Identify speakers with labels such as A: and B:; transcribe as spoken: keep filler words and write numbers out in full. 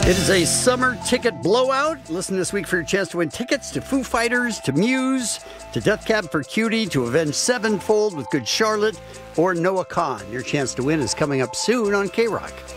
A: It is a summer ticket blowout. Listen this week for your chance to win tickets to Foo Fighters, to Muse, to Death Cab for Cutie, to Avenged Sevenfold with Good Charlotte, or Noah Kahan. Your chance to win is coming up soon on K-Rock.